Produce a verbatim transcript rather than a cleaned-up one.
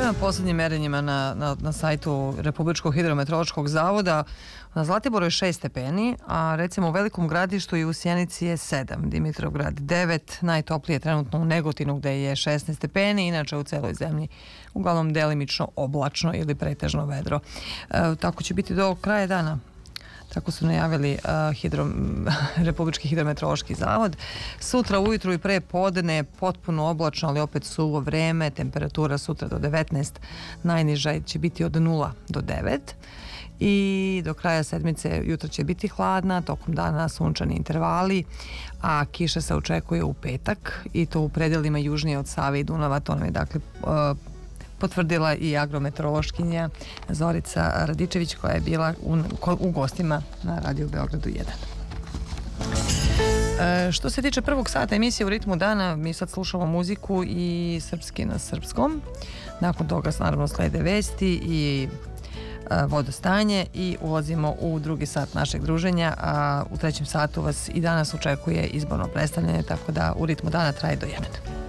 Prema poslednjim merenjima na, na, na sajtu Republičkog hidrometeorološkog zavoda na Zlatiboru je šest stepeni, a recimo u Velikom Gradištu i u Sjenici je sedam, Dimitrovgrad devet, najtoplije trenutno u Negotinu gde je šesnaest stepeni, inače u celoj zemlji uglavnom delimično oblačno ili pretežno vedro. E, tako će biti do kraja dana. Tako su najavili uh, hidro, Republički hidrometeorološki zavod. Sutra ujutru i pre podne potpuno oblačno, ali opet suvo vreme, temperatura sutra do devetnaest, najniža će biti od nula do devet. I do kraja sedmice jutro će biti hladna, tokom dana sunčani intervali, a kiša se očekuje u petak i to u predelima južnije od Save i Dunava. To nam je dakle uh, potvrdila i agrometeorološkinja Zorica Radičević koja je bila u, u gostima na Radio Beogradu jedan. E, što se tiče prvog sata emisije U ritmu dana, mi sad slušamo muziku i srpski na srpskom. Nakon toga naravno slede vesti i e, vodostanje i ulazimo u drugi sat našeg druženja, a u trećem satu vas i danas očekuje izborno predstavljanje, tako da U ritmu dana traje do jedan.